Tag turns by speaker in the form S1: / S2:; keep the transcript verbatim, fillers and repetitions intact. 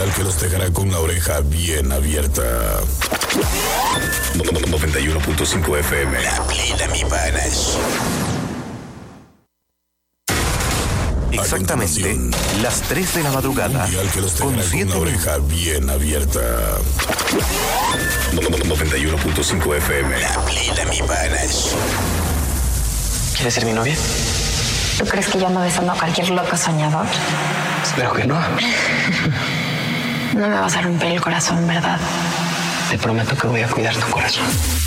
S1: mundial que los dejará con la oreja bien abierta. noventa y uno punto cinco F M. La plena, mi panas.
S2: Exactamente las tres de la madrugada.
S1: Mundial que los
S2: con
S1: dejará con la
S2: siete
S1: oreja bien abierta. noventa y uno punto cinco F M. La plena, mi panas.
S3: ¿Quieres ser mi novia?
S4: ¿Tú crees que yo ando besando a cualquier loco soñador?
S3: Espero que no.
S4: No me vas a romper el corazón, ¿verdad?
S3: Te prometo que voy a cuidar tu corazón.